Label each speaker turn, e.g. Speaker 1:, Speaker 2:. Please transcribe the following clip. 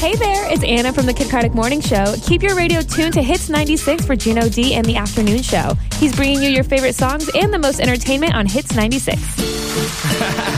Speaker 1: Hey there, it's Anna from the Kid Cardick Morning Show. Keep your radio tuned to Hits 96 for Gino D and the Afternoon Show. He's bringing you your favorite songs and the most entertainment on Hits 96.